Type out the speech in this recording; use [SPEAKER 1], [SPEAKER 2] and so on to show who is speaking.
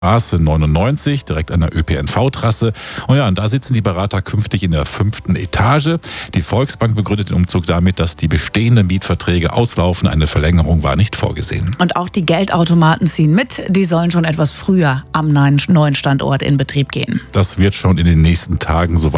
[SPEAKER 1] Straße 99, direkt an der ÖPNV-Trasse. Und ja, und da sitzen die Berater künftig in der 5. Etage. Die Volksbank begründet den Umzug damit, dass die bestehenden Mietverträge auslaufen. Eine Verlängerung war nicht vorgesehen.
[SPEAKER 2] Und auch die Geldautomaten ziehen mit. Die sollen schon etwas früher am neuen Standort in Betrieb gehen.
[SPEAKER 1] Das wird schon in den nächsten Tagen soweit